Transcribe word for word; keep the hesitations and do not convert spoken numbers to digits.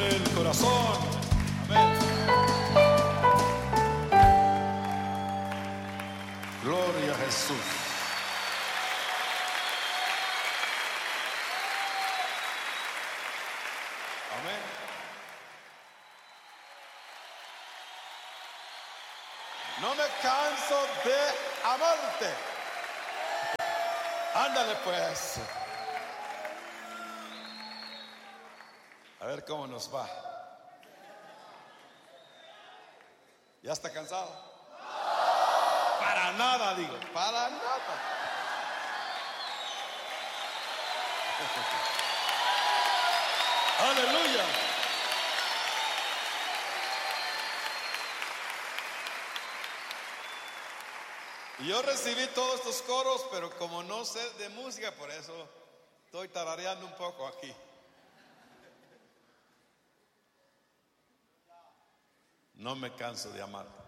el corazón. Amén. Gloria a Jesús. Amén. No me canso de amarte. Ándale pues. A ver cómo nos va. ¿Ya está cansado? Para nada, digo, para nada. Aleluya. Y yo recibí todos estos coros, pero como no sé de música, por eso estoy tarareando un poco aquí. No me canso de amarte.